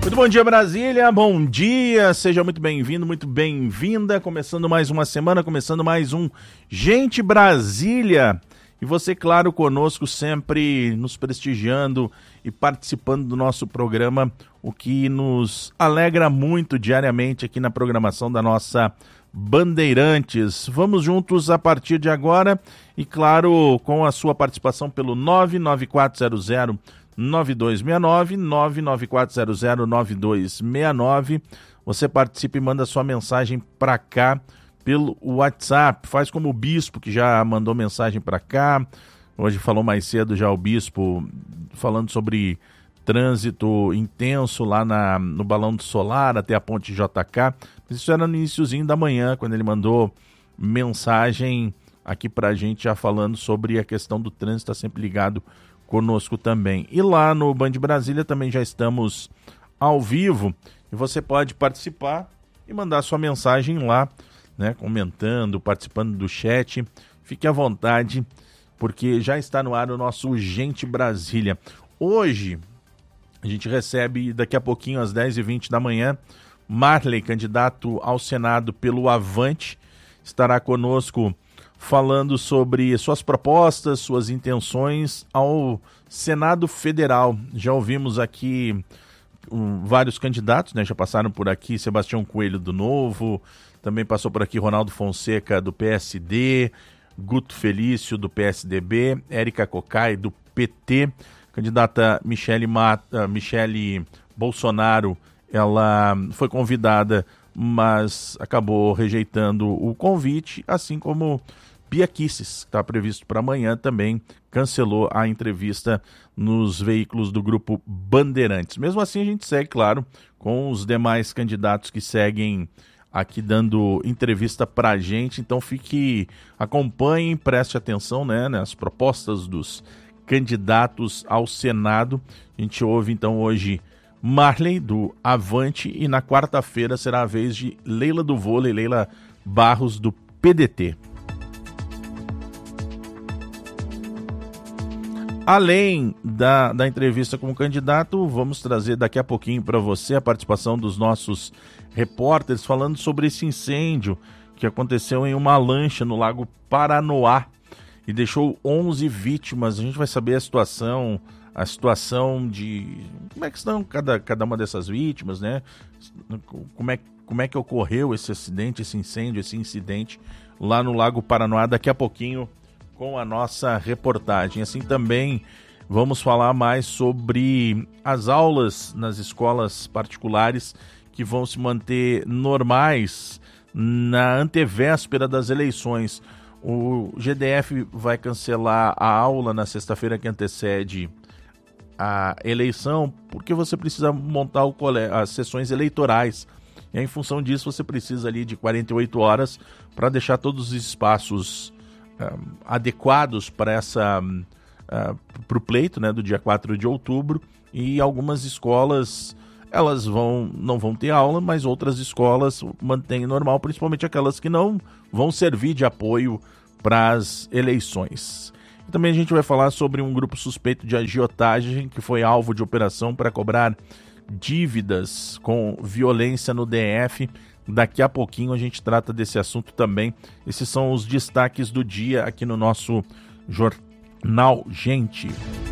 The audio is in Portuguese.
Muito bom dia, Brasília, bom dia, seja muito bem-vindo, muito bem-vinda, começando mais uma semana, começando mais um Gente Brasília, e você, claro, conosco sempre nos prestigiando e participando do nosso programa, o que nos alegra muito diariamente aqui na programação da nossa Bandeirantes. Vamos juntos a partir de agora e, claro, com a sua participação pelo 99400 9269, 994009269. Você participa e manda sua mensagem para cá pelo WhatsApp. Faz como o Bispo, que já mandou mensagem para cá. Hoje falou mais cedo já o Bispo, falando sobre trânsito intenso lá no Balão do Solar até a Ponte JK. Isso era no iniciozinho da manhã, quando ele mandou mensagem aqui para a gente, já falando sobre a questão do trânsito, está sempre ligado conosco também. E lá no Band Brasília também já estamos ao vivo e você pode participar e mandar sua mensagem lá, né, comentando, participando do chat. Fique à vontade, porque já está no ar o nosso Gente Brasília. Hoje a gente recebe daqui a pouquinho às 10h20 da manhã Marley, candidato ao Senado pelo Avante, estará conosco falando sobre suas propostas, suas intenções ao Senado Federal. Já ouvimos aqui vários candidatos, né? Já passaram por aqui Sebastião Coelho do Novo, também passou por aqui Ronaldo Fonseca do PSD, Guto Felício do PSDB, Érica Cocai do PT, candidata Michele Bolsonaro, ela foi convidada, mas acabou rejeitando o convite, assim como Bia Kicis, que está previsto para amanhã, também cancelou a entrevista nos veículos do grupo Bandeirantes. Mesmo assim, a gente segue, claro, com os demais candidatos que seguem aqui dando entrevista para a gente. Então acompanhem, preste atenção, né, nas propostas dos candidatos ao Senado. A gente ouve então hoje Marley do Avante e na quarta-feira será a vez de Leila do Vôlei, Leila Barros do PDT. Além da entrevista com o candidato, vamos trazer daqui a pouquinho para você a participação dos nossos repórteres falando sobre esse incêndio que aconteceu em uma lancha no Lago Paranoá e deixou 11 vítimas. A gente vai saber a situação de como é que estão cada uma dessas vítimas, né? Como é que ocorreu esse acidente, esse incêndio, esse incidente lá no Lago Paranoá daqui a pouquinho com a nossa reportagem. Assim também vamos falar mais sobre as aulas nas escolas particulares que vão se manter normais na antevéspera das eleições. O GDF vai cancelar a aula na sexta-feira que antecede a eleição, porque você precisa montar as sessões eleitorais. E aí, em função disso, você precisa ali de 48 horas para deixar todos os espaços adequados para o pleito, né, do dia 4 de outubro, e algumas escolas elas não vão ter aula, mas outras escolas mantêm normal, principalmente aquelas que não vão servir de apoio para as eleições. E também a gente vai falar sobre um grupo suspeito de agiotagem que foi alvo de operação para cobrar dívidas com violência no DF. Daqui a pouquinho a gente trata desse assunto também. Esses são os destaques do dia aqui no nosso Jornal Gente.